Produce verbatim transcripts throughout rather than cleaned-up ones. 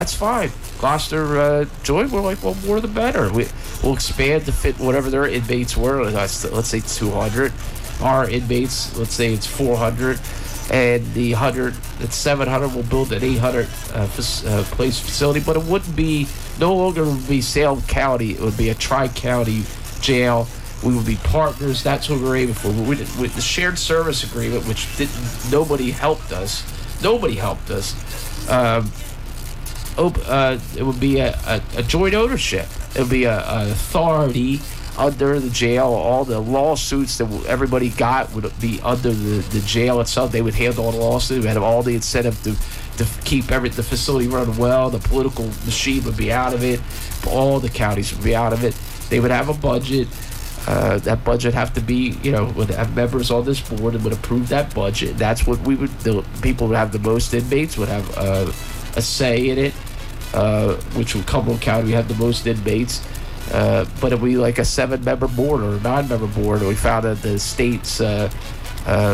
That's fine. Gloucester uh, joined. We're like, well, more the better. We, we'll expand to fit whatever their inmates were. Let's, let's say two hundred. Our inmates, let's say it's four hundred. And the one hundred, it's seven hundred, we'll build an eight hundred uh, uh, place facility. But it wouldn't be, no longer would be Salem County. It would be a tri-county jail. We would be partners. That's what we were aiming for. We did, with the shared service agreement, which didn't, nobody helped us. Nobody helped us. Um, op- uh, it would be a, a, a joint ownership. It would be an authority under the jail. All the lawsuits that everybody got would be under the, the jail itself. They would handle all the lawsuits. We had all the incentive to to keep every the facility running well. The political machine would be out of it. All the counties would be out of it. They would have a budget. Uh, that budget have to be, you know, would have members on this board and would approve that budget. That's what we would, the people would have the most inmates, would have uh, a say in it, uh, which would Cumberland County, we have the most inmates. Uh, but it would be like a seven-member board or a nine-member board. We found that the state's uh, uh,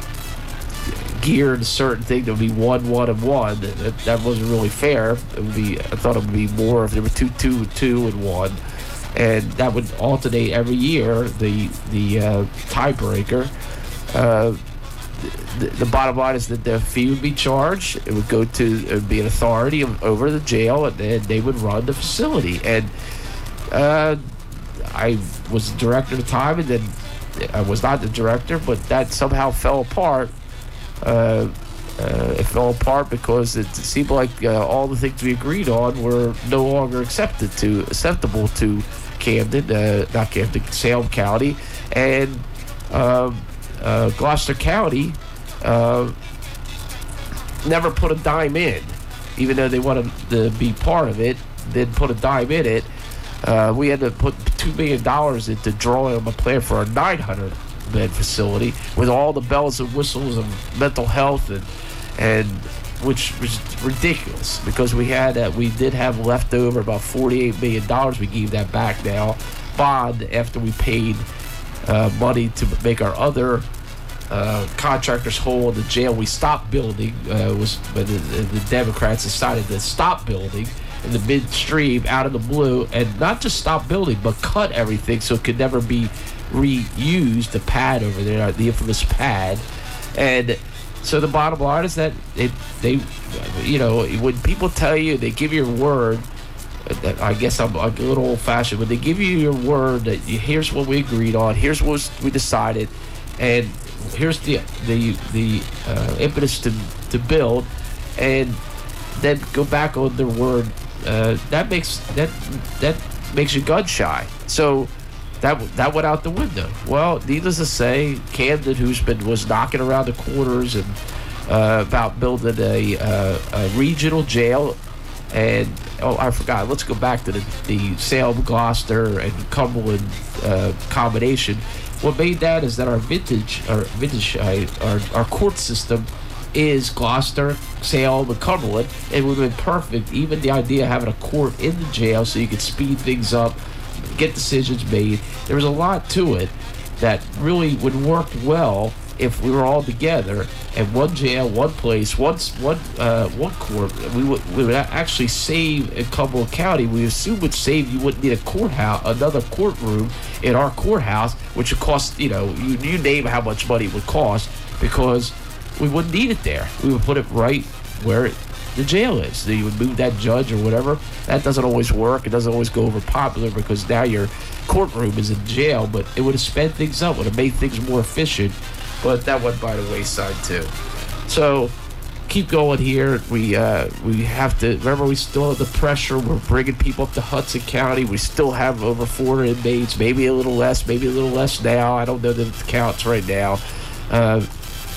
geared a certain thing. There would be one, one, and one. That, that wasn't really fair. It would be, I thought it would be more if there were two, two, two, and one. And that would alternate every year, the the uh, tiebreaker. Uh, the, the bottom line is that the fee would be charged. It would go to, it would be an authority over the jail, and then they would run the facility. And uh, I was the director at the time, and then I was not the director, but that somehow fell apart. Uh, uh, it fell apart because it seemed like uh, all the things we agreed on were no longer accepted to acceptable to Camden, uh, not Camden, Salem County, and um, uh, Gloucester County uh, never put a dime in, even though they wanted to be part of it. Didn't put a dime in it. Uh, we had to put two million dollars into drawing up a plan for a nine hundred bed facility with all the bells and whistles of mental health, and and which was ridiculous because we had uh, we did have left over about forty-eight million dollars. We gave that back now, bond, after we paid uh, money to make our other uh, contractors whole in the jail. We stopped building uh, was when the, the Democrats decided to stop building in the midstream out of the blue, and not just stop building but cut everything so it could never be reused. The pad over there, the infamous pad. And so the bottom line is that it, they, you know, when people tell you, they give you your word, I guess I'm a little old-fashioned, but they give you your word that you, here's what we agreed on, here's what we decided, and here's the the the uh, impetus to to build, and then go back on their word. Uh, that makes that that makes you gun shy. So that that went out the window. Well, needless to say, Camden, who's been was knocking around the corners and uh, about building a, uh, a regional jail, and oh, I forgot. Let's go back to the the Salem, Gloucester, and Cumberland uh, combination. What made that is that our vintage, our vintage, uh, our our court system is Gloucester, Salem, and Cumberland. It would have been perfect. Even the idea of having a court in the jail so you could speed things up, get decisions made. There was a lot to it that really would work well if we were all together at one jail, one place, one one uh, one court. We would we would actually save in Cumberland County. We assume would save. You wouldn't need a courthouse, another courtroom in our courthouse, which would cost, you know, you you name how much money it would cost, because we wouldn't need it there. We would put it right where it, the jail is. So you would move that judge or whatever. That doesn't always work. It doesn't always go over popular because now your courtroom is in jail, but it would have sped things up, would have made things more efficient, but that went by the wayside too. So keep going here. We uh, we have to, remember, we still have the pressure. We're bringing people up to Hudson County. We still have over four inmates, maybe a little less, maybe a little less now. I don't know the counts right now. Uh,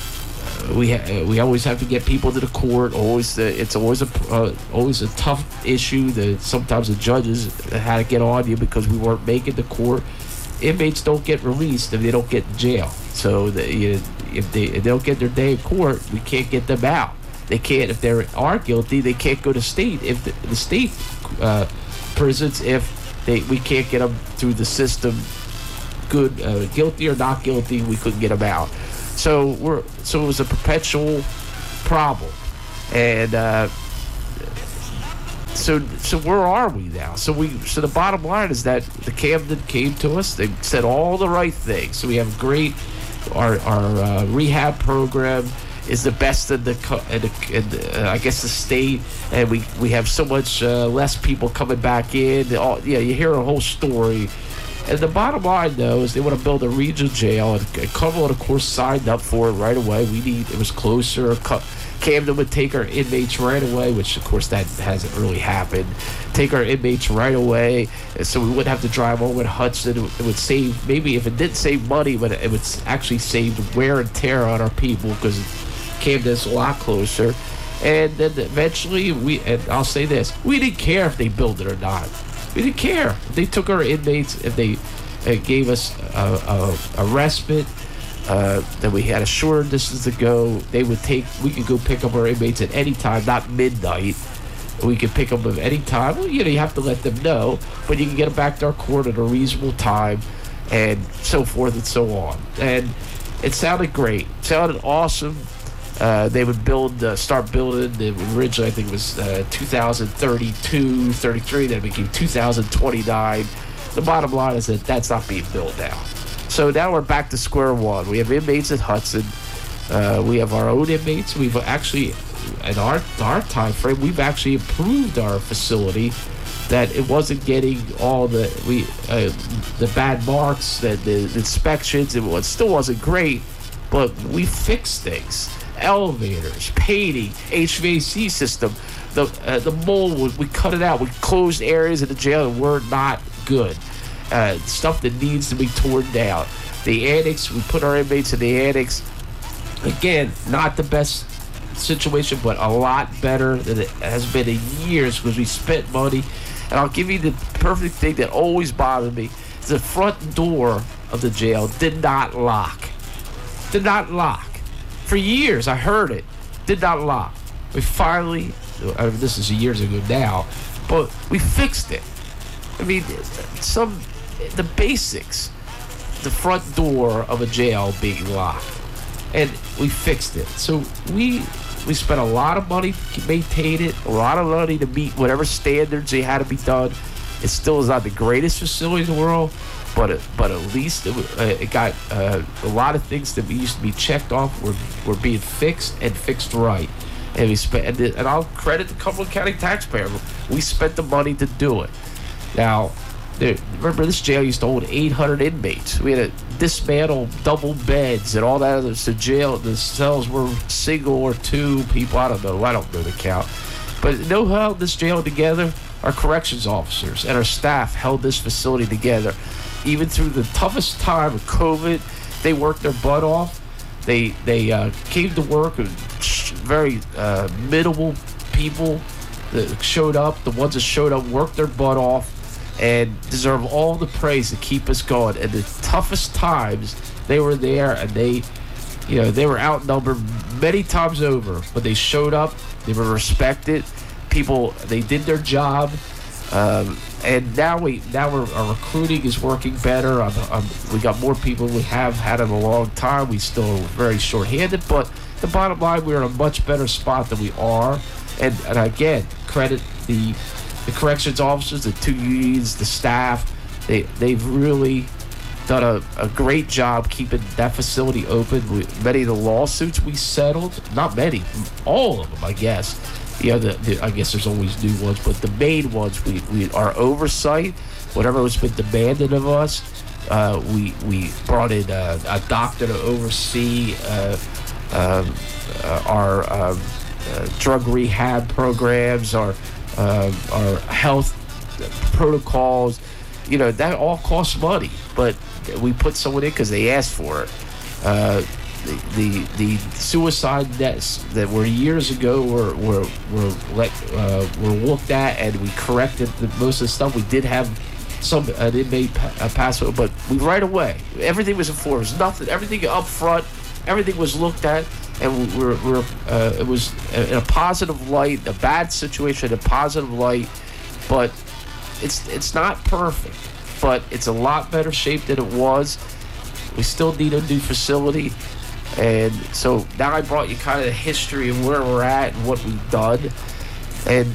We ha- we always have to get people to the court. Always, uh, it's always a uh, always a tough issue. That sometimes the judges had to get on you because we weren't making the court. Inmates don't get released if they don't get in jail. So the, you, if they if they don't get their day in court, we can't get them out. They can't, if they are guilty, they can't go to state. If the, the state uh, prisons, if they we can't get them through the system, good, uh, guilty or not guilty, we couldn't get them out. So we're so it was a perpetual problem, and uh, So, so where are we now? So we, so the bottom line is that the Camden came to us. They said all the right things. So we have great, our our uh, rehab program is the best in the, in the, in the uh, I guess the state, and we we have so much uh, less people coming back in. All, yeah, you hear a whole story. And the bottom line, though, is they want to build a regional jail, and Cumberland, of course, signed up for it right away. We need it was closer. Camden would take our inmates right away, which, of course, that hasn't really happened. Take our inmates right away, and so we wouldn't have to drive over to Hudson. It would save, maybe if it didn't save money, but it would actually save wear and tear on our people because Camden's a lot closer. And then eventually, we and I'll say this, we didn't care if they built it or not. We didn't care. If they took our inmates, if they uh, gave us a, a, a respite, uh, that we had a shorter distance to go, they would take, we could go pick up our inmates at any time, not midnight. We could pick them at any time. Well, you know, you have to let them know, but you can get them back to our court at a reasonable time, and so forth and so on. And it sounded great. It sounded awesome. Uh, they would build, uh, start building. The originally, I think it was uh, two thousand thirty-two, thirty-three. Then it became two thousand twenty-nine. The bottom line is that that's not being built now. So now we're back to square one. We have inmates at Hudson. Uh, we have our own inmates. We've actually, in our our time frame, we've actually improved our facility. That it wasn't getting all the we uh, the bad marks, the, the, the inspections. It was, still wasn't great, but we fixed things. Elevators, painting, H V A C system, the uh, the mold, we cut it out. We closed areas of the jail that were not good. Uh, stuff that needs to be torn down. The annex, we put our inmates in the annex. Again, not the best situation, but a lot better than it has been in years because we spent money. And I'll give you the perfect thing that always bothered me. The front door of the jail did not lock. Did not lock. For years, I heard it. Did not lock. We finally, I mean, this is years ago now, but we fixed it. I mean, some, the basics, the front door of a jail being locked, and we fixed it. So we we spent a lot of money to maintain it, a lot of money to meet whatever standards they had to be done. It still is not the greatest facility in the world, but it, but at least it, uh, it got uh, a lot of things that used to be checked off were, were being fixed and fixed right. And we spent, and, the, and I'll credit the Cumberland County taxpayer. We spent the money to do it. Now, there, remember this jail used to hold eight hundred inmates. We had to dismantle double beds and all that other. So jail, the cells were single or two people. I don't know. I don't know the count. But know who held this jail together? Our corrections officers and our staff held this facility together. Even through the toughest time of COVID, they worked their butt off. They they uh, came to work. Very uh, minimal people that showed up. The ones that showed up worked their butt off and deserve all the praise to keep us going. And the toughest times, they were there, and they, you know, they were outnumbered many times over. But they showed up. They were respected. People, they did their job. Um, and now we now we're, our recruiting is working better. I'm, I'm, we got more people than we have had in a long time. We still are very short-handed, but the bottom line, we're in a much better spot than we are. And, and again, credit the the corrections officers, the two unions, the staff. They they've really done a, a great job keeping that facility open. We, many of the lawsuits we settled, not many, all of them, I guess. Yeah, the, the, I guess there's always new ones, but the main ones, we, we our oversight, whatever has been demanded of us, uh, we we brought in a, a doctor to oversee uh, um, uh, our um, uh, drug rehab programs, our uh, our health protocols. You know, that all costs money, but we put someone in because they asked for it. Uh, The, the the suicide deaths that were years ago were were were let uh, were looked at, and we corrected the, most of the stuff. We did have some an inmate pa- pass away, but we right away everything was enforced. Nothing, everything up front, everything was looked at, and we were, we were uh, it was in a positive light. A bad situation in a positive light, but it's it's not perfect, but it's a lot better shape than it was. We still need a new facility. And so now I brought you kind of the history of where we're at and what we've done. And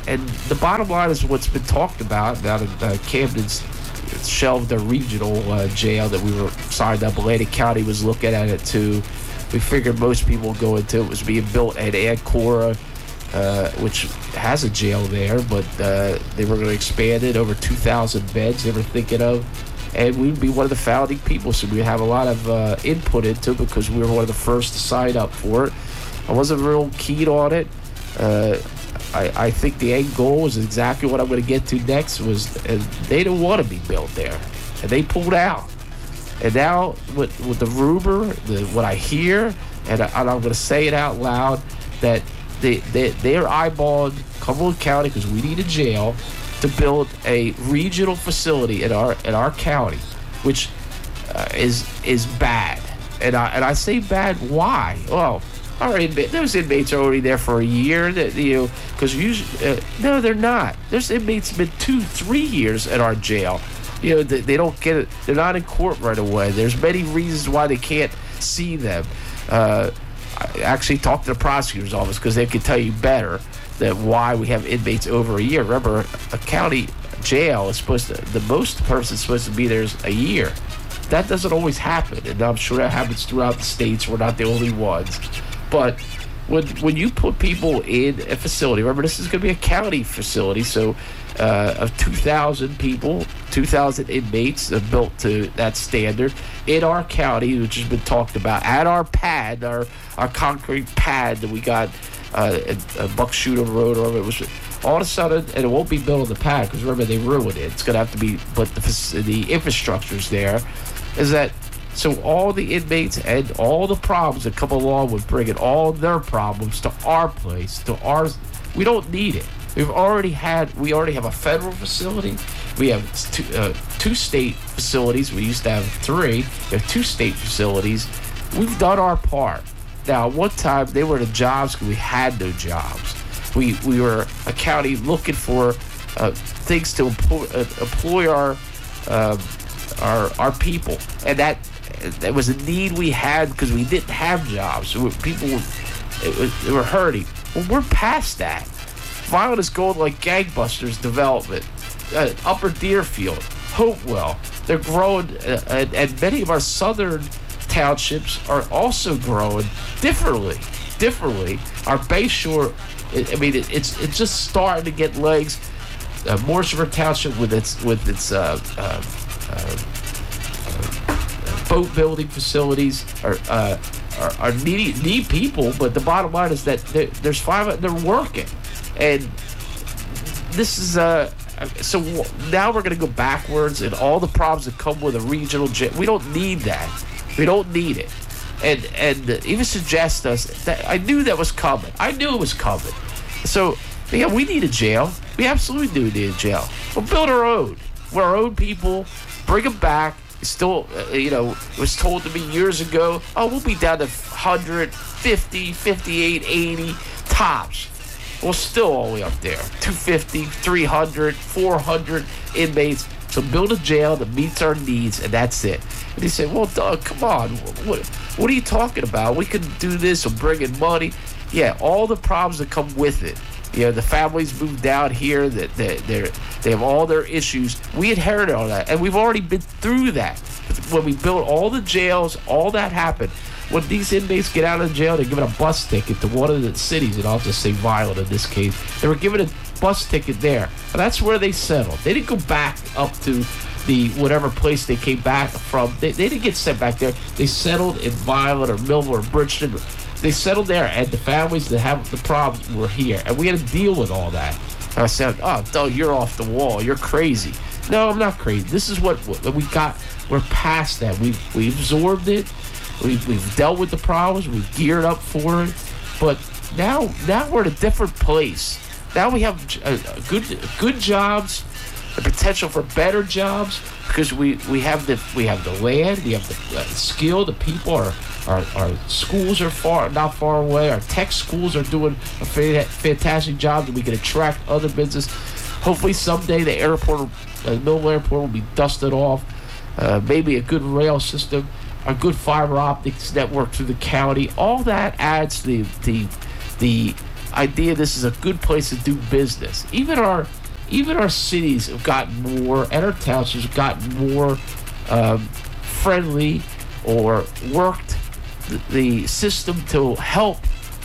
and the bottom line is what's been talked about now that uh, Camden's shelved the regional uh, jail that we were signed up. Atlantic County was looking at it too. We figured most people would go into it. Was being built at Ancora, uh, which has a jail there, but uh, they were going to expand it over two thousand beds they were thinking of. And we'd be one of the founding people, so we'd have a lot of uh, input into it because we were one of the first to sign up for it. I wasn't real keen on it. Uh, I, I think the end goal is exactly what I'm going to get to next. Was uh, they didn't want to be built there, and they pulled out. And now with with the rumor, the, what I hear, and, I, and I'm going to say it out loud, that they they they're eyeballing Cumberland County because we need a jail to build a regional facility in our in our county, which uh, is is bad. And I and I say bad. Why? Well, our inmate, those inmates are already there for a year. That you know, because usually uh, no, they're not. There's inmates been two, three years at our jail. You know, they, they don't get it. They're not in court right away. There's many reasons why they can't see them. Uh, I actually talked to the prosecutor's office because they can tell you better that why we have inmates over a year. Remember, a county jail is supposed to, the most person's supposed to be there is a year. That doesn't always happen, and I'm sure that happens throughout the states. We're not the only ones. But when when you put people in a facility, remember this is going to be a county facility, so uh, of two thousand people, two thousand inmates uh, built to that standard in our county, which has been talked about, at our pad, our, our concrete pad that we got uh, at, at Buckshooter Road, or it was all of a sudden, and it won't be built on the pad because remember they ruined it. It's going to have to be, but the, the infrastructure's there, is that so all the inmates and all the problems that come along with bringing all their problems to our place, to ours, we don't need it. We've already had, we already have a federal facility. We have two, uh, two state facilities. We used to have three. We have two state facilities. We've done our part. Now, one time they were the jobs because we had no jobs. We we were a county looking for uh, things to employ, uh, employ our uh, our our people, and that that was a need we had because we didn't have jobs. So people were, it was, they were hurting. Well, we're past that. Violent is going like gangbusters development. Uh, Upper Deerfield, Hopewell, they're growing, uh, and, and many of our southern townships are also growing differently. Differently, our Bayshore, I mean, it, it's it's just starting to get legs. Uh, Mortimer Township with its with its uh, uh, uh, uh, boat building facilities are uh, are, are need need people, but the bottom line is that there's five. They're working, and this is uh so now we're going to go backwards, and all the problems that come with a regional jail. We don't need that. We don't need it. And and even suggest us that I knew that was coming. I knew it was coming. So yeah, we need a jail. We absolutely do need a jail. We'll build our own. We're our own people. Bring them back. Still, uh, you know, it was told to me years ago, oh, we'll be down to one hundred fifty, fifty-eight, eighty tops. Well, still all the way up there. two fifty, three hundred, four hundred inmates. So build a jail that meets our needs, and that's it. And he said, well, Doug, come on. What, what are you talking about? We could do this or bring in money. Yeah, all the problems that come with it. You know, the families moved down here. That they, they, they have all their issues. We inherited all that, and we've already been through that. When we built all the jails, all that happened. When these inmates get out of jail, they're given a bus ticket to one of the cities, and I'll just say Violent in this case. They were given a bus ticket there, and that's where they settled. They didn't go back up to the whatever place they came back from. They, they didn't get sent back there. They settled in Violent or Millville or Bridgeton. They settled there, and the families that have the problems were here, and we had to deal with all that. And I said, oh, Doug, you're off the wall. You're crazy. No, I'm not crazy. This is what, what we got. We're past that. We've, we absorbed it. We've, we've dealt with the problems. We've geared up for it. But now, now we're in a different place. Now we have uh, good, good jobs, the potential for better jobs, because we, we have the we have the land, we have the uh, skill, the people. Our, our our schools are far not far away. Our tech schools are doing a fa- fantastic job, that we can attract other business. Hopefully someday the airport, uh, Millville Airport, will be dusted off. Uh, maybe a good rail system, a good fiber optics network through the county. All that adds the the the idea this is a good place to do business. Even our even our cities have gotten more, and our townships have gotten more um, friendly, or worked the, the system to help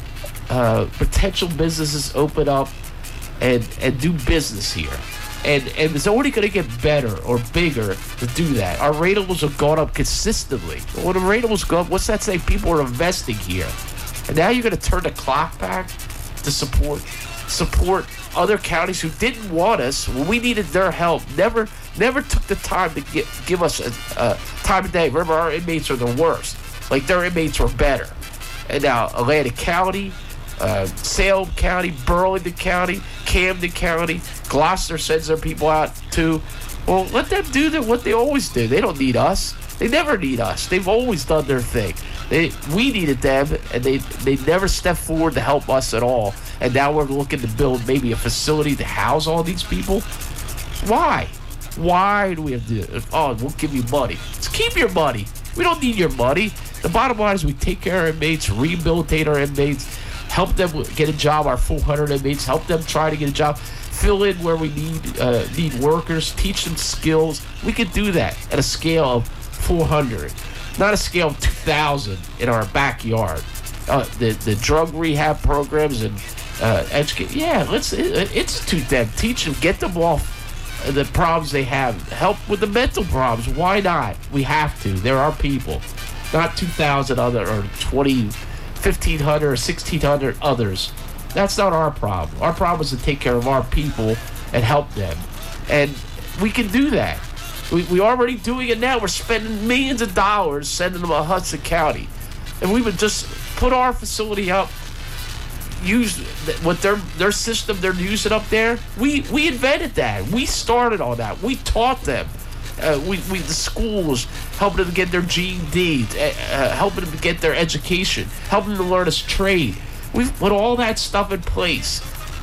uh, potential businesses open up and and do business here. And and it's only going to get better or bigger to do that. Our ratables have gone up consistently. When the ratables go up, what's that say? People are investing here. And now you're going to turn the clock back to support support other counties who didn't want us when we needed their help. Never never took the time to get, give us a, a time of day. Remember, our inmates are the worst. Like, their inmates were better. And now Atlantic County, Uh, Salem County, Burlington County, Camden County, Gloucester sends their people out too. Well, let them do the, what they always do. They don't need us. They never need us. They've always done their thing. They, we needed them, and they they never stepped forward to help us at all. And now we're looking to build maybe a facility to house all these people. Why? Why do we have to do it? Oh, we'll give you money. Just keep your money. We don't need your money. The bottom line is we take care of our inmates, rehabilitate our inmates, help them get a job, our four hundred inmates, help them try to get a job, fill in where we need uh, need workers, teach them skills. We could do that at a scale of four hundred, not a scale of two thousand in our backyard. Uh, the, the drug rehab programs and uh, educate, yeah, let's uh, institute them, teach them, get them off the problems they have, help with the mental problems. Why not? We have to. They're our people, not two thousand other or twenty fifteen hundred or sixteen hundred others. That's not our problem. Our problem is to take care of our people and help them. And we can do that. We, we're already doing it now. We're spending millions of dollars sending them to Hudson County. And we would just put our facility up, use what their their system they're using up there. We, we invented that. We started all that. We taught them. Uh, we, we the schools, helping them get their G E D, uh, helping them get their education, helping them to learn a trade. We've put all that stuff in place.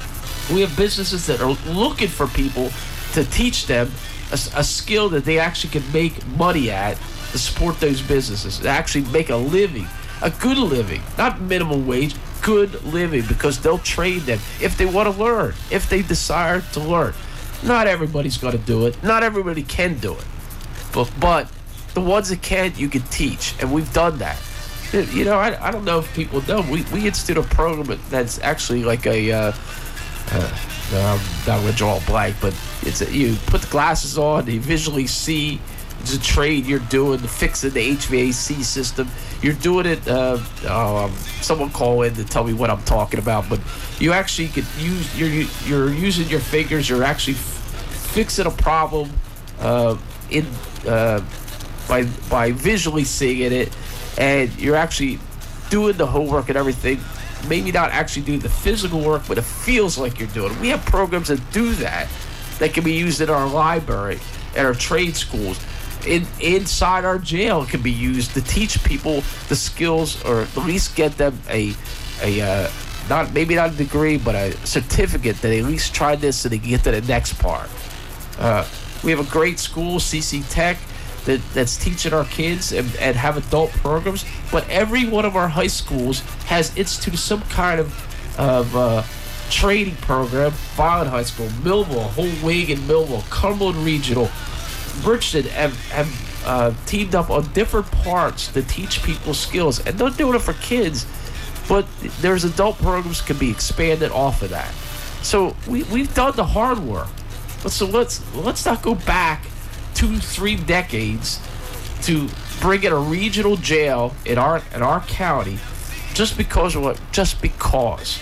We have businesses that are looking for people to teach them a, a skill that they actually can make money at, to support those businesses, to actually make a living, a good living, not minimum wage, good living, because they'll train them if they want to learn, if they desire to learn. Not everybody's going to do it. Not everybody can do it. But but the ones that can, you can teach. And we've done that. You know, I, I don't know if people know. We, we instituted a program that's actually like a... Uh, uh, I'm not going to draw a blank, but it's a, you put the glasses on, you visually see the trade you're doing, fixing the H V A C system. You're doing it, uh, um, someone call in to tell me what I'm talking about, but you actually could use, you're, you're using your fingers, you're actually f- fixing a problem uh, in uh, by by visually seeing it, and you're actually doing the homework and everything. Maybe not actually doing the physical work, but it feels like you're doing it. We have programs that do that, that can be used in our library, at our trade schools. In, inside our jail, it can be used to teach people the skills, or at least get them a a uh, not maybe not a degree, but a certificate that they at least tried this so they can get to the next part. Uh, we have a great school, C C Tech, that, that's teaching our kids and, and have adult programs. But every one of our high schools has instituted some kind of of uh, training program. Violent High School, Millville, whole wing in Millville, Cumberland Regional, Bridgeton have, have uh, teamed up on different parts to teach people skills. And they're doing it for kids, but there's adult programs can be expanded off of that. So we, we've done the hard work. But so let's let's not go back two, three decades to bring in a regional jail in our in our county just because of what? Just because.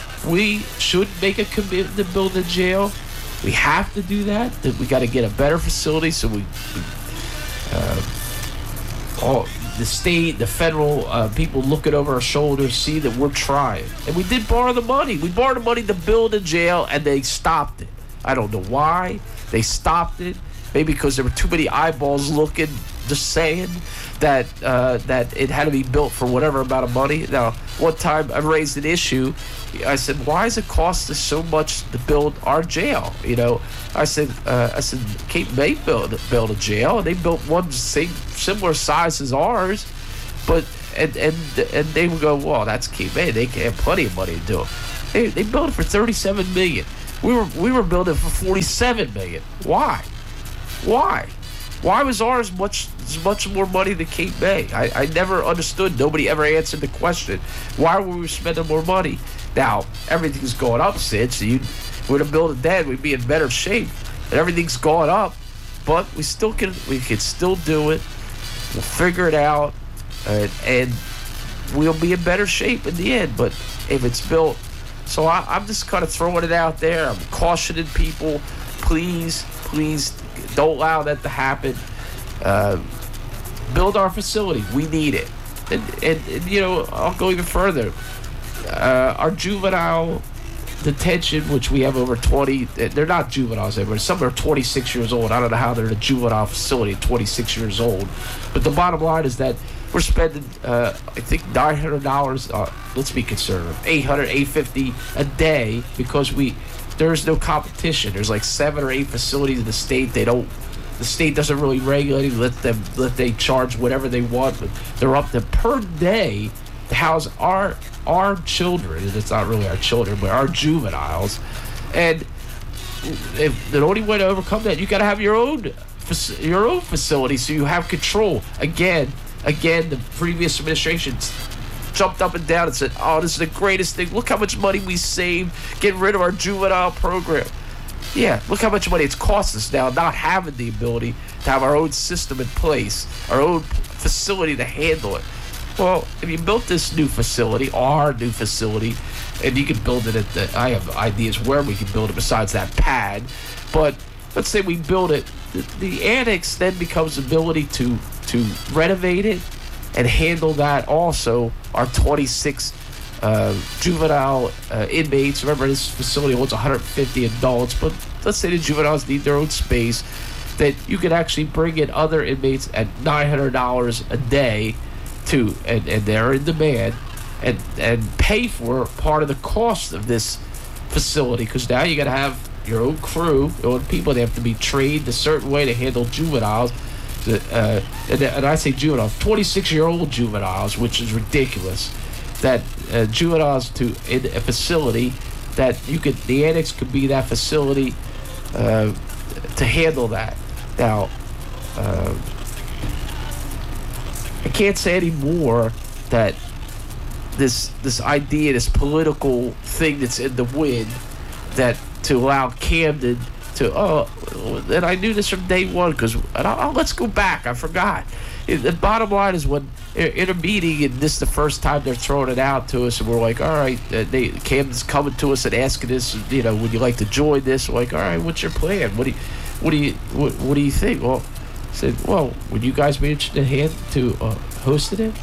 We should make a commitment to build a jail. We have to do that. That we got to get a better facility so we, we uh, all the state, the federal uh, people looking over our shoulders see that we're trying. And we did borrow the money. We borrowed the money to build a jail, and they stopped it. I don't know why they stopped it. Maybe because there were too many eyeballs looking, just saying that uh, that it had to be built for whatever amount of money. Now, one time I raised an issue. I said, "Why does it cost us so much to build our jail?" You know, I said, uh, "I said Cape May built built a jail, and they built one same similar size as ours, but and and and they would go, well, that's Cape May. They have plenty of money to do it." They, they built it for thirty-seven million dollars. We were we were building for forty-seven million dollars. Why? Why? Why was ours much much more money than Cape May? I, I never understood. Nobody ever answered the question. Why were we spending more money? Now, everything's going up since. You would have built it then, we'd be in better shape. And everything's gone up. But we still can we can still do it. We'll figure it out. Uh, and we'll be in better shape in the end. But if it's built... So I, I'm just kind of throwing it out there. I'm cautioning people. Please, please don't allow that to happen. Uh, build our facility. We need it. And, and, and, you know, I'll go even further. Uh, our juvenile detention, which we have over twenty, they're not juveniles anymore. Some are twenty-six years old. I don't know how they're in a juvenile facility at twenty-six years old. But the bottom line is that we're spending, uh, I think, nine hundred dollars, uh, let's be conservative, eight hundred dollars, eight hundred fifty dollars a day because we there's no competition. There's like seven or eight facilities in the state. They don't, the state doesn't really regulate it. Let them, let they charge whatever they want. But they're up to per day to house our our children, and it's not really our children, but our juveniles. And if the only way to overcome that, you got to have your own your own facility so you have control. Again, again, the previous administration jumped up and down and said, "Oh, this is the greatest thing. Look how much money we saved getting rid of our juvenile program." Yeah, look how much money it's cost us now not having the ability to have our own system in place, our own facility to handle it. Well, if you built this new facility, our new facility, and you can build it at the, I have ideas where we can build it besides that pad, but let's say we build it, the, the annex then becomes the ability to, to renovate it and handle that also, our twenty-six uh, juvenile uh, inmates. Remember, this facility holds one hundred fifty adults, but let's say the juveniles need their own space, that you could actually bring in other inmates at nine hundred dollars a day to, and, and they're in demand, and and pay for part of the cost of this facility, because now you got to have your own crew, your own people. They have to be trained a certain way to handle juveniles, uh, and, and I say juveniles, twenty-six year old juveniles, which is ridiculous, that uh, juveniles to in a facility that you could, the annex could be that facility uh, to handle that. Now uh, I can't say anymore that this this idea, this political thing that's in the wind, that to allow Camden to, oh, and I knew this from day one, because, let's go back, I forgot. It, the bottom line is, when in a meeting, and this is the first time they're throwing it out to us, and we're like, all right, uh, they, Camden's coming to us and asking us, you know, would you like to join this? We're like, all right, what's your plan? What do you, what do you, what, what do you think? Well, I said, well, would you guys be interested in hand to uh, hosting it?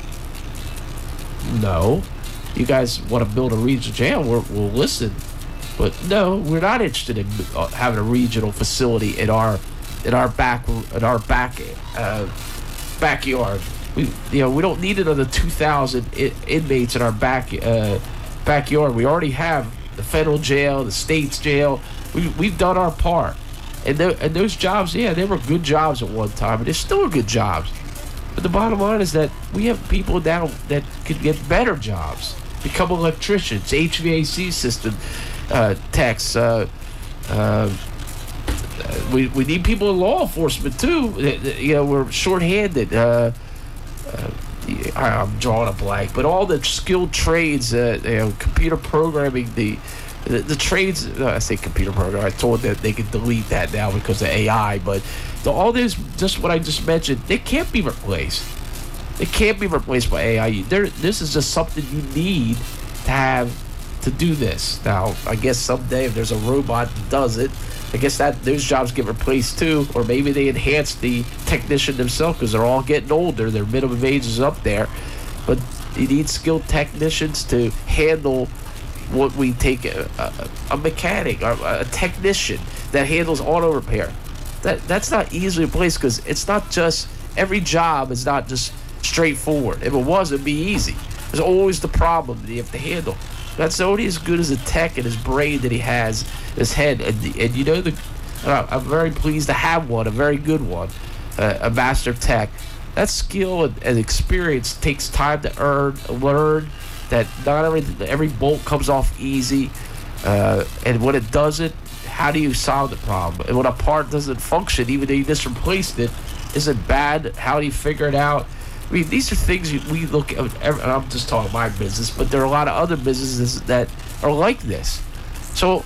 No. You guys want to build a regional jail? We're, we'll listen. But no, we're not interested in uh, having a regional facility in our in our back in our back uh, backyard. We you know we don't need another two thousand I- inmates in our back uh, backyard. We already have the federal jail, the state's jail. We we've done our part. And, and those jobs, yeah, they were good jobs at one time, and they're still good jobs. But the bottom line is that we have people now that could get better jobs, become electricians, H V A C system uh, techs. Uh, uh, we we need people in law enforcement too. You know, we're shorthanded. Uh, uh, I'm drawing a blank, but all the skilled trades, uh, you know, computer programming, the The, the trades, uh, I say computer program, I told them they could delete that now because of A I, but the, all this, just what I just mentioned, they can't be replaced. They can't be replaced by A I. There, this is just something you need to have to do this. Now, I guess someday if there's a robot that does it, I guess that those jobs get replaced too, or maybe they enhance the technician themselves because they're all getting older. Their minimum age is up there. But you need skilled technicians to handle what we take a, a, a mechanic or a technician that handles auto repair. That that's not easily replaced, because it's not just, every job is not just straightforward. If it was, it'd be easy. There's always the problem that you have to handle. That's only as good as a tech and his brain that he has, his head. And, and you know, the uh, I'm very pleased to have one, a very good one, uh, a master tech. That skill and, and experience takes time to earn, learn, that not every every bolt comes off easy, uh, and when it doesn't, how do you solve the problem? And when a part doesn't function, even though you just replaced it, is it bad? How do you figure it out? I mean, these are things we look at. And I'm just talking my business, but there are a lot of other businesses that are like this. So,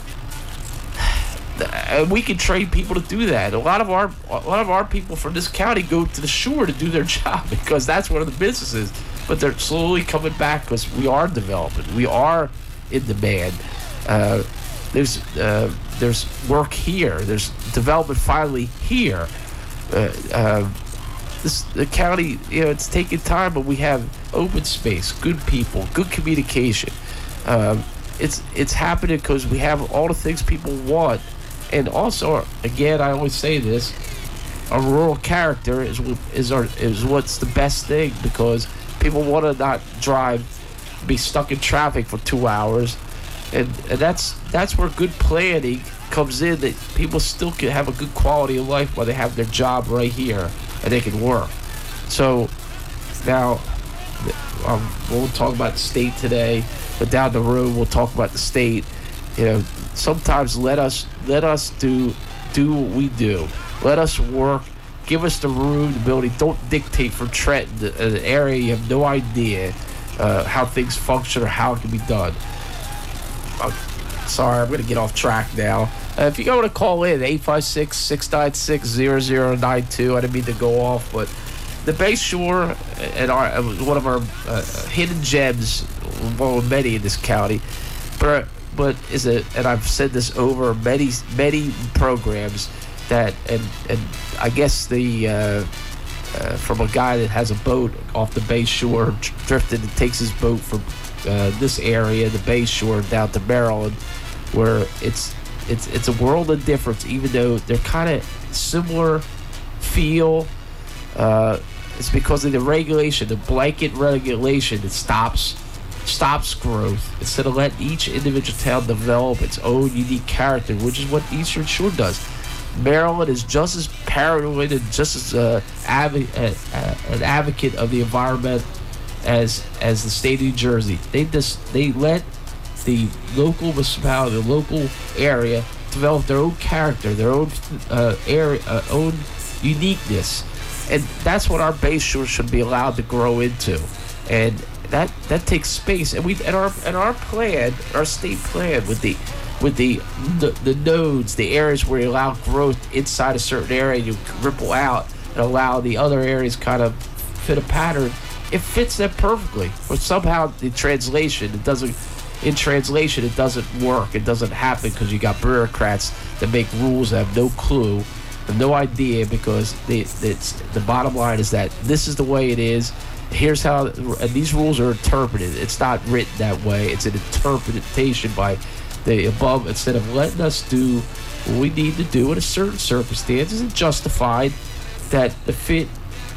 and we can train people to do that. A lot of our a lot of our people from this county go to the shore to do their job because that's one of the businesses. But they're slowly coming back because we are developing. We are in demand. Uh, there's uh, there's work here. There's development finally here. Uh, uh, this the county, you know, it's taking time, but we have open space, good people, good communication. Um, it's it's happening because we have all the things people want, and also, again, I always say this: our rural character is is our is what's the best thing because people want to not drive, be stuck in traffic for two hours, and and that's that's where good planning comes in. That people still can have a good quality of life while they have their job right here and they can work. So now, um, we'll talk about the state today, but down the road we'll talk about the state. You know, sometimes let us let us do do what we do. Let us work. Give us the room, the ability. Don't dictate for Trenton, an area you have no idea uh, how things function or how it can be done. Uh, sorry, I'm going to get off track now. Uh, if you go to call in, eight five six, six nine six, zero zero nine two. I didn't mean to go off, but the Bay Shore and our one of our uh, hidden gems, one of many in this county, but but is a and I've said this over many many programs that and and I guess the uh, uh, from a guy that has a boat off the Bay Shore, drifted and takes his boat from uh, this area, the Bay Shore, down to Maryland, where it's it's it's a world of difference, even though they're kind of similar feel. Uh, it's because of the regulation, the blanket regulation that stops stops growth instead of letting each individual town develop its own unique character, which is what Eastern Shore does. Maryland is just as paranoid and just as uh, adv- uh, uh, an advocate of the environment as as the state of New Jersey. They just they let the local municipality, the local area, develop their own character, their own uh, area, uh, own uniqueness, and that's what our Bay Shore should be allowed to grow into, and that that takes space. And we and our and our plan, our state plan with the with the, the the nodes, the areas where you allow growth inside a certain area, you ripple out and allow the other areas kind of fit a pattern. It fits that perfectly. But somehow the translation, it doesn't. In translation, it doesn't work. It doesn't happen because you got bureaucrats that make rules that have no clue, have no idea, because they, it's the bottom line is that this is the way it is. Here's how, and these rules are interpreted. It's not written that way. It's an interpretation by the above, instead of letting us do what we need to do in a certain circumstances and justified that to fit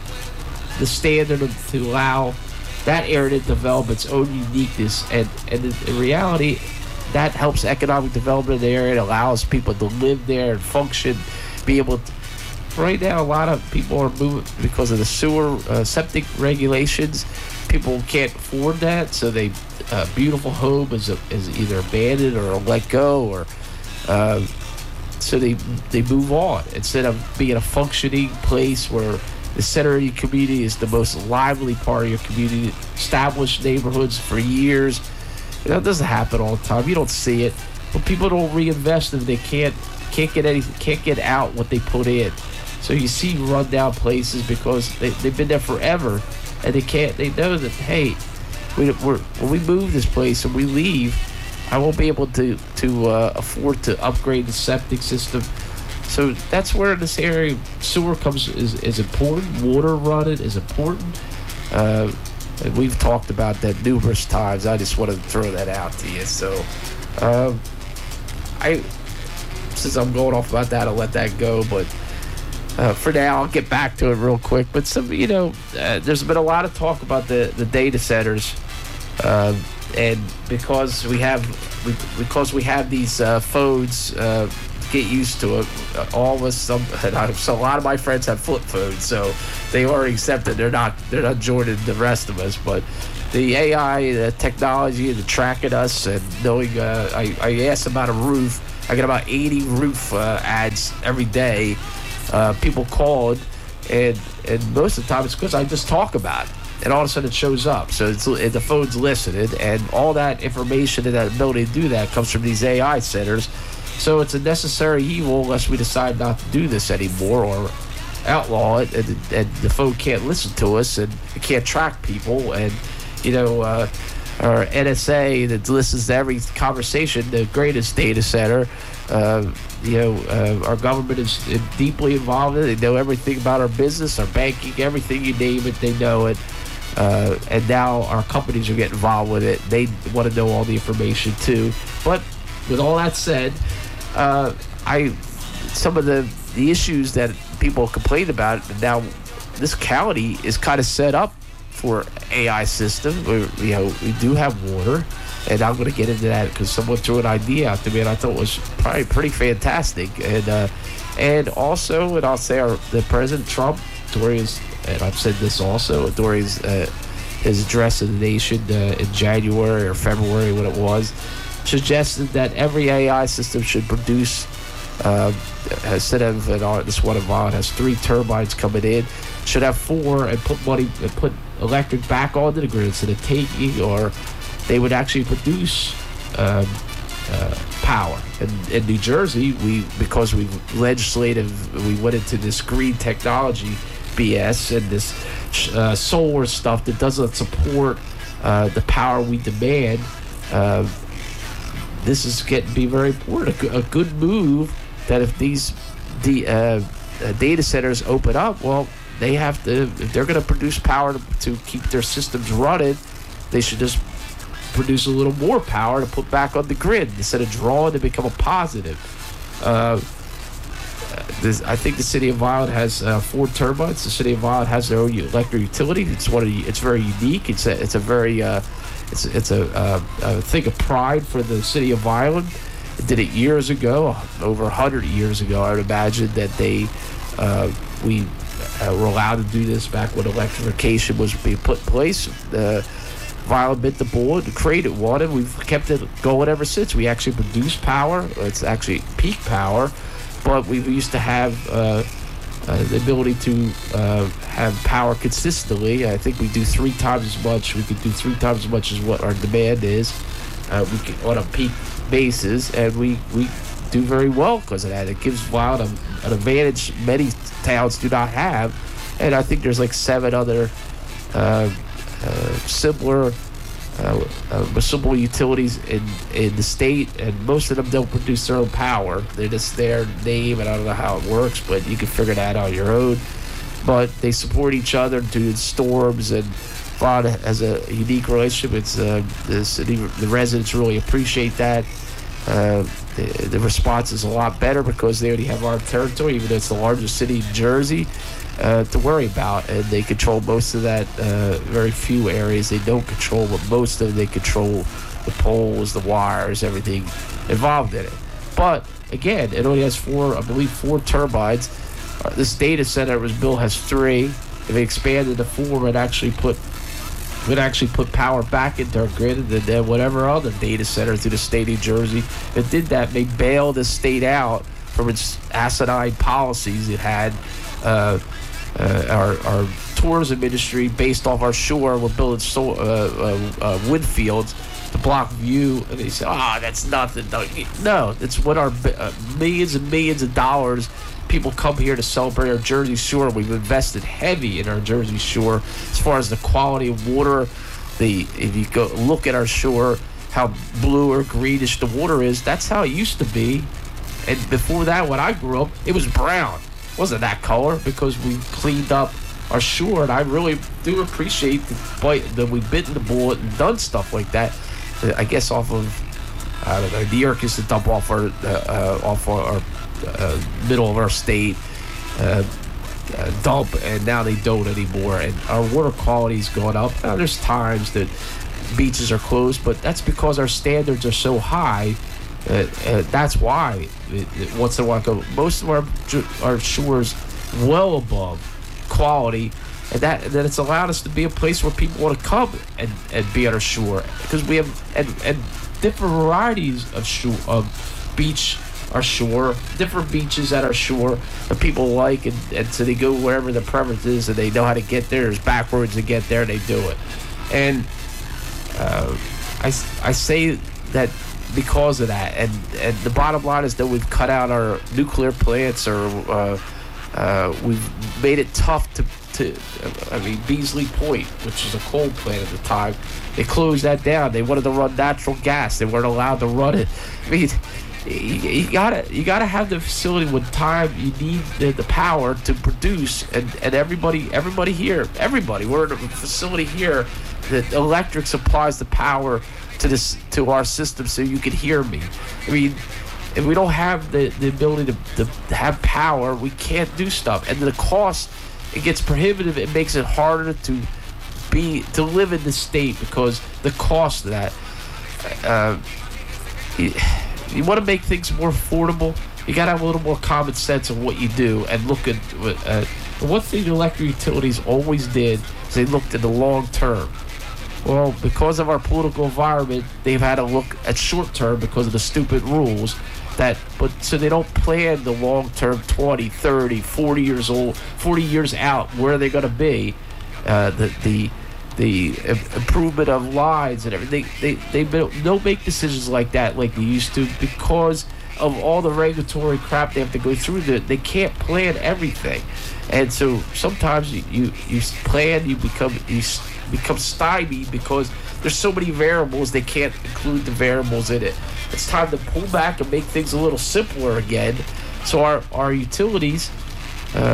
the standard of, to allow that area to develop its own uniqueness, and, and in, in reality, that helps economic development in the area. It allows people to live there and function, be able to. Right now, a lot of people are moving because of the sewer uh, septic regulations. People can't afford that, so they a beautiful home is, a, is either abandoned or let go, or uh, so they they move on instead of being a functioning place where the center of your community is the most lively part of your community, established neighborhoods for years. You know, it doesn't happen all the time. You don't see it, but people don't reinvest if they can't can't get any can't get out what they put in. So you see rundown places because they they've been there forever, and they can't. They know that hey, we we're, when we move this place and we leave, I won't be able to to uh, afford to upgrade the septic system. So that's where this area sewer comes is, is important. Water running is important. Uh, and we've talked about that numerous times. I just wanted to throw that out to you. So um, I, since I'm going off about that, I'll let that go. But uh, for now, I'll get back to it real quick. But some, you know, uh, there's been a lot of talk about the, the data centers, uh, and because we have we, because we have these uh, phones. Uh, get used to it. All of us, some, so a lot of my friends have flip phones, so they already accepted. They're not, they're not joining the rest of us. But the A I the technology and the tracking us and knowing. Uh, I, I asked about a roof. I get about eighty roof uh, ads every day. Uh, people called, and and most of the time it's because I just talk about it, and all of a sudden it shows up. So it's, and the phone's listening, and all that information and that ability to do that comes from these A I centers. So it's a necessary evil unless we decide not to do this anymore or outlaw it, and, and the phone can't listen to us, and it can't track people, and you know. Uh, Our N S A that listens to every conversation, the greatest data center. Uh, you know, uh, our government is deeply involved in it. They know everything about our business, our banking, everything you name it, they know it. Uh, and now our companies are getting involved with it. They want to know all the information too. But with all that said, uh, I some of the, the issues that people complain about, now this county is kind of set up for A I system. We, you know, we do have water, and I'm going to get into that because someone threw an idea out to me, and I thought it was probably pretty fantastic. And uh, and also, and I'll say, our, the President Trump, during his, and I've said this also, during his, uh, his address to the nation uh, in January or February, when it was, suggested that every A I system should produce, uh, instead of uh, this one of mine has three turbines coming in, should have four and put money and put electric back onto the grid instead of taking, or they would actually produce um, uh, power. And in New Jersey, we because we legislative, we went into this green technology B S and this uh, solar stuff that doesn't support uh, the power we demand. Uh, this is getting to be very important. A, a good move that if these the uh, uh, data centers open up, well, they have to, if they're going to produce power to, to keep their systems running, they should just produce a little more power to put back on the grid instead of drawing to become a positive. Uh, this, I think the city of Violent has uh, four turbines. The city of Violent has their own electric utility. It's one of the, it's very unique. It's a it's a very uh, it's it's a, a, a thing of pride for the city of Violent. It did it years ago, over a hundred years ago. I would imagine that they uh, we. Uh, were allowed to do this back when electrification was being put in place. Uh, Violent bit the bullet and created one, and we've kept it going ever since. We actually produce power. It's actually peak power, but we used to have uh, uh, the ability to uh, have power consistently. I think we do three times as much. We could do three times as much as what our demand is. Uh, we can, on a peak basis, and we we do very well because of that. It gives Violent a, an advantage many towns do not have, and I think there's like seven other uh, uh, similar uh, uh, municipal utilities in in the state, and most of them don't produce their own power. They're just their name, and I don't know how it works, but you can figure that out on your own. But they support each other during storms, and Violent has a unique relationship. It's uh, the city, the residents really appreciate that. Uh, the, the response is a lot better because they already have our territory, even though it's the largest city in Jersey, uh, to worry about, and they control most of that. Uh, very few areas they don't control, but most of them they control the poles, the wires, everything involved in it. But again, it only has four, I believe, four turbines. Uh, this data center was built has three. If they expanded to four, it actually put would actually put power back into our grid, and then whatever other data center through the state of New Jersey that did that, they bailed the state out from its asinine policies it had. Uh, uh, our, our tourism industry, based off our shore, we're building so, uh, uh, uh, wind fields to block view, and they say, "Ah, oh, that's nothing." No, it's what our uh, millions and millions of dollars. People come here to celebrate our Jersey Shore. We've invested heavy in our Jersey Shore as far as the quality of water. The if you go look at our shore, how blue or greenish the water is. That's how it used to be. And before that, when I grew up, it was brown. It wasn't that color because we cleaned up our shore. And I really do appreciate the, that we've bitten the bullet and done stuff like that. I guess off of I don't know. New York used to dump off our uh, uh, off our. our Uh, middle of our state uh, uh, dump, and now they don't anymore, and our water quality's gone up. Now there's times that beaches are closed, but that's because our standards are so high. Uh, uh, that's why it, it, once in a while go, most of our our shores well above quality, and that and that it's allowed us to be a place where people want to come and, and be on our shore, because we have and and different varieties of shore of beach. Our shore, different beaches at our shore that people like, and, and so they go wherever their preference is, and they know how to get there. There's back roads to get there, and they do it. And uh, I, I say that because of that, and, and the bottom line is that we've cut out our nuclear plants, or uh, uh, we've made it tough to, to, I mean, Beasley Point, which is a coal plant at the time, they closed that down. They wanted to run natural gas. They weren't allowed to run it. I mean, You, you gotta you gotta have the facility with time. You need the, the power to produce, and, and everybody everybody here everybody we're in a facility here that electric supplies the power to this to our system, so you can hear me. I mean, if we don't have the, the ability to, to have power, we can't do stuff, and the cost, it gets prohibitive. It makes it harder to be to live in the state because the cost of that. Uh, it, You want to make things more affordable, you got to have a little more common sense of what you do, and look at uh, one thing the electric utilities always did is they looked at the long term. Well, because of our political environment, they've had to look at short term because of the stupid rules. That, but so they don't plan the long term, twenty, thirty, forty years old, forty years out, where they're going to be. Uh, the the the improvement of lines and everything. They they, they don't make decisions like that like they used to, because of all the regulatory crap they have to go through. That they can't plan everything, and so sometimes you, you, you plan, you become you become stymied because there's so many variables they can't include the variables in it. It's time to pull back and make things a little simpler again, so our our utilities uh,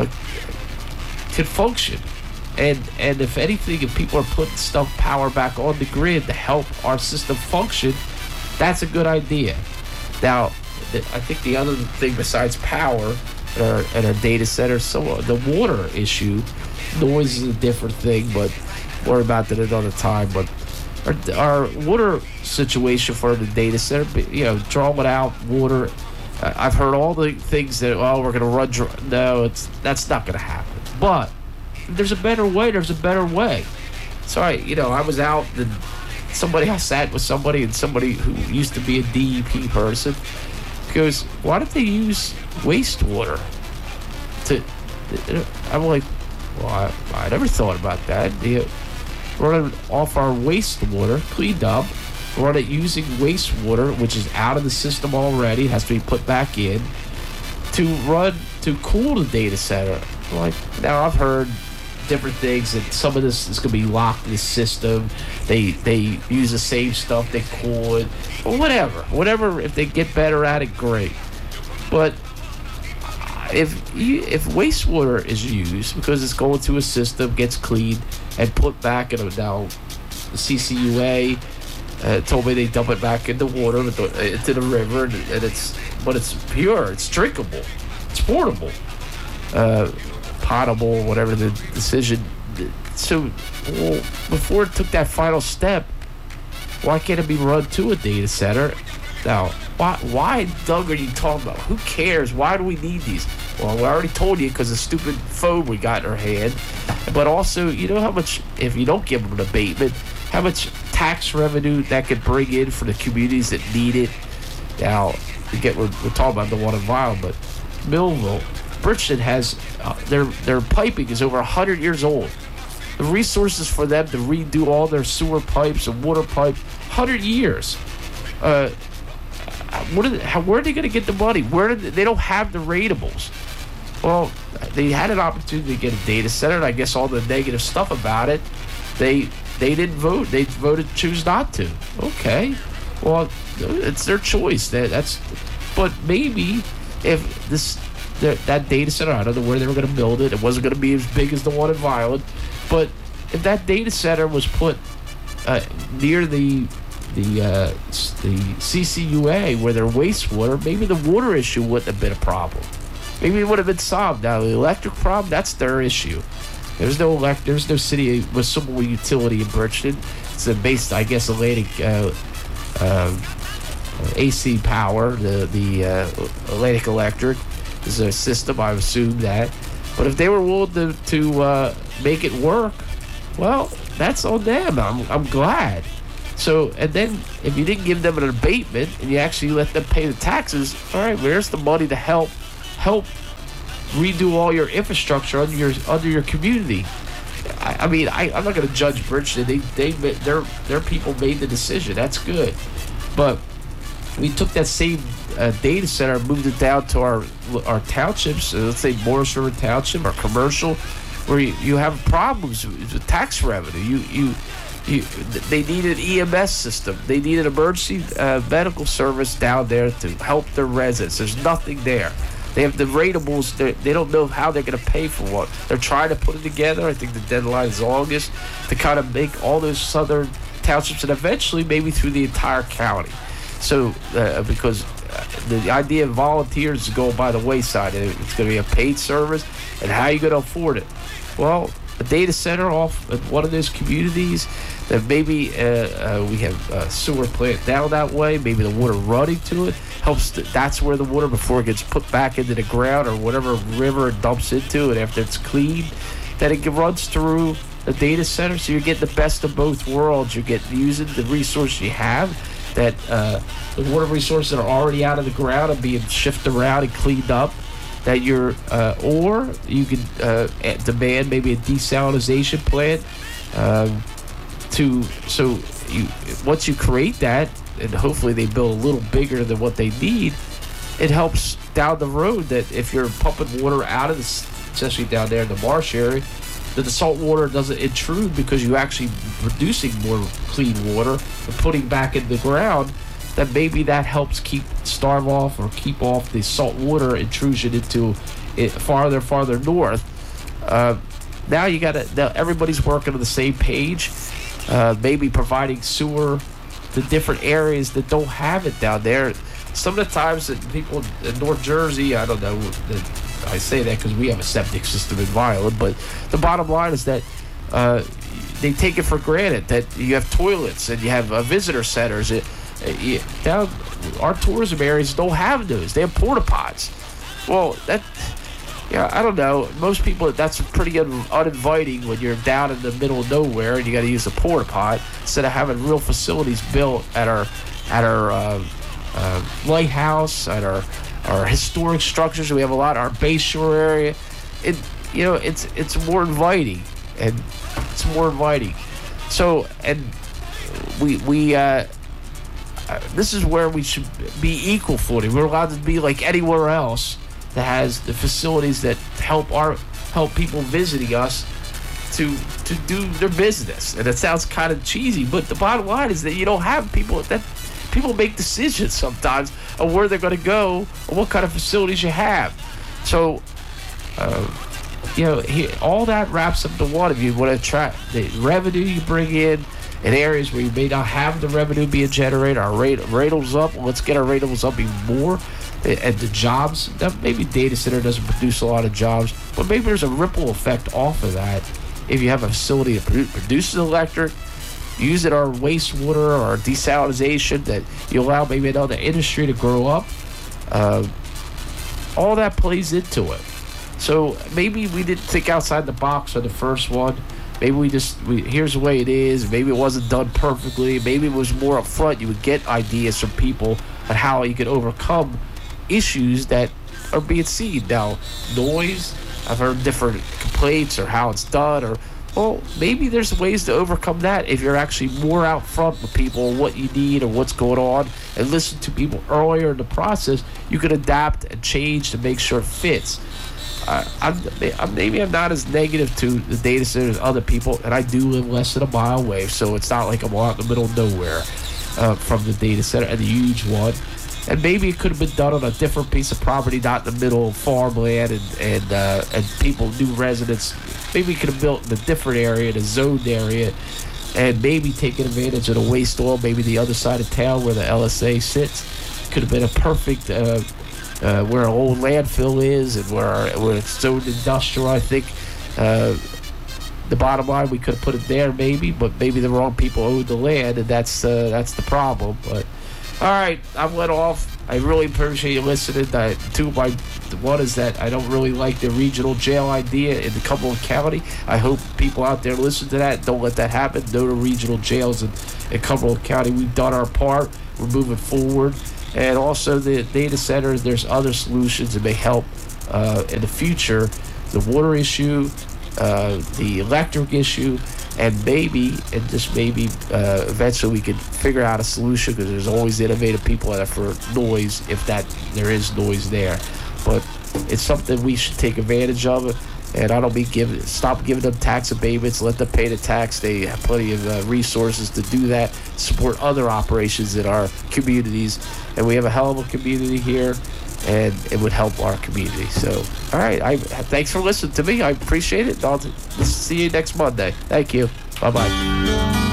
can function. And and if anything, if people are putting stuff, power back on the grid to help our system function, that's a good idea. Now, the, I think the other thing besides power at our, at our data centers, so the water issue, noise is a different thing, but worry about that another time. But our, our water situation for the data center, you know, drawing out water. Uh, I've heard all the things that, oh, we're going to run dry. No, it's that's not going to happen. But there's a better way. There's a better way. Sorry, you know, I was out and somebody, I sat with somebody, and somebody who used to be a D E P person goes, why don't they use wastewater to, I'm like, well, I, I never thought about that. You run it off our wastewater, cleaned up, run it using wastewater, which is out of the system already, has to be put back in, to run, to cool the data center. I'm like, now I've heard different things, and some of this is going to be locked in the system. They they use the same stuff, they cool it, or whatever. Whatever, if they get better at it, great. But if you, if wastewater is used because it's going through a system, gets cleaned, and put back in a, now the C C U A uh, told me they dump it back into water, into the river, and, and it's but it's pure, it's drinkable, it's portable. Uh, potable, whatever the decision. So, well, before it took that final step, why can't it be run to a data center? Now, why, why, Doug, are you talking about? Who cares? Why do we need these? Well, we already told you, because the stupid phone we got in our hand. But also, you know how much, if you don't give them an abatement, how much tax revenue that could bring in for the communities that need it? Now, again, we're, we're talking about the one in Violent, but Millville, Bridgeton has uh, their their piping is over one hundred years old. The resources for them to redo all their sewer pipes and water pipes, one hundred years. Uh, what are they, how, where are they going to get the money? Where did they, they don't have the ratables? Well, they had an opportunity to get a data center, and I guess all the negative stuff about it, they they didn't vote. They voted choose not to. Okay, well, it's their choice. That that's, but maybe if this. The, that data center, I don't know where they were going to build it. It wasn't going to be as big as the one in Violent. But if that data center was put uh, near the the uh, the C C U A where their wastewater, maybe the water issue wouldn't have been a problem. Maybe it would have been solved. Now, the electric problem, that's their issue. There's no elect, there's no city with some utility in Bridgeton. It's a based, I guess, Atlantic uh, uh, A C power, the, the uh, Atlantic Electric. Is a system, I assume that. But if they were willing to, to uh, make it work, well, that's on them. I'm, I'm glad. So, and then if you didn't give them an abatement and you actually let them pay the taxes, all right, where's the money to help help redo all your infrastructure under your under your community? I, I mean, I, I'm not going to judge Bridgeton. They they their their people made the decision. That's good, but we took that same uh, data center, moved it down to our our townships. Uh, let's say Morris River Township or commercial, where you, you have problems with tax revenue. You you. You, they need an E M S system. They need an emergency uh, medical service down there to help their residents. There's nothing there. They have the ratables. They don't know how they're going to pay for what. They're trying to put it together. I think the deadline is August to kind of make all those southern townships and eventually maybe through the entire county. So uh, because the idea of volunteers is going by the wayside. It's going to be a paid service, and how are you going to afford it? Well, a data center off in one of those communities that maybe uh, uh, we have a sewer plant down that way, maybe the water running to it helps. To, that's where the water, before it gets put back into the ground or whatever river it dumps into it after it's cleaned, that it runs through a data center. So you're getting the best of both worlds. You're getting using the resources you have, that uh, the water resources that are already out of the ground and being shifted around and cleaned up. That you're, uh, or you can uh, demand maybe a desalination plant um, to, so you, once you create that, and hopefully they build a little bigger than what they need, it helps down the road that if you're pumping water out of this, especially down there in the marsh area, that the salt water doesn't intrude because you're actually producing more clean water and putting back in the ground. That maybe that helps keep starve off or keep off the salt water intrusion into it farther, farther north. Uh, now you got to. Now everybody's working on the same page. Uh, maybe providing sewer to different areas that don't have it down there. Some of the times that people in North Jersey, I don't know. I say that because we have a septic system in Violent, but the bottom line is that. Uh, they take it for granted that you have toilets and you have uh, visitor centers. It, it, down our tourism areas don't have those. They have porta pots. Well, that, yeah, I don't know. Most people, that's pretty un- uninviting when you're down in the middle of nowhere and you got to use a porta pot instead of having real facilities built at our at our uh, uh, lighthouse, at our our historic structures. We have a lot. Our Bayshore area. It you know it's it's more inviting. And it's more inviting. So, and we we uh, uh, this is where we should be equal footing. We're allowed to be like anywhere else that has the facilities that help our help people visiting us to to do their business. And it sounds kind of cheesy, but the bottom line is that you don't have people that people make decisions sometimes of where they're going to go and what kind of facilities you have. So. Uh, You know, he, all that wraps up to one. If you want to try the revenue you bring in in areas where you may not have the revenue being generated, our rate ratables up. Let's get our ratables up even more. And the jobs, that maybe data center doesn't produce a lot of jobs, but maybe there's a ripple effect off of that. If you have a facility that produces electric, use it our wastewater or our desalination, that you allow maybe another industry to grow up. Uh, all that plays into it. So maybe we didn't think outside the box on the first one. Maybe we just, we, here's the way it is. Maybe it wasn't done perfectly. Maybe it was more upfront. You would get ideas from people on how you could overcome issues that are being seen. Now, noise, I've heard different complaints or how it's done. Or, well, maybe there's ways to overcome that if you're actually more out front with people, what you need or what's going on, and listen to people earlier in the process. You can adapt and change to make sure it fits. Uh, I'm, I'm, maybe I'm not as negative to the data center as other people, and I do live less than a mile away, so it's not like I'm out in the middle of nowhere uh, from the data center, and the huge one. And maybe it could have been done on a different piece of property, not in the middle of farmland and and uh, and people, new residents. Maybe we could have built in a different area, in a zoned area, and maybe taken advantage of the waste oil, maybe the other side of town where the L S A sits. Could have been a perfect... Uh, Uh, where our old landfill is and where, our, where it's zoned industrial, I think. Uh, the bottom line, we could have put it there maybe, but maybe the wrong people owned the land, and that's uh, that's the problem. But all right, I've let off. I really appreciate you listening. Uh, two of my one is that I don't really like the regional jail idea in the Cumberland County. I hope people out there listen to that. Don't let that happen. No to regional jails in, in Cumberland County. We've done our part. We're moving forward. And also the data center, there's other solutions that may help uh, in the future. The water issue, uh, the electric issue, and maybe, and just maybe, uh, eventually we can figure out a solution, because there's always innovative people that are for noise, if that there is noise there. But it's something we should take advantage of, and I don't mean give, stop giving them tax abatements, let them pay the tax. They have plenty of uh, resources to do that, support other operations in our communities, and we have a hell of a community here, and it would help our community. So, all right, I thanks for listening to me. I appreciate it. I'll see you next Monday. Thank you. Bye-bye.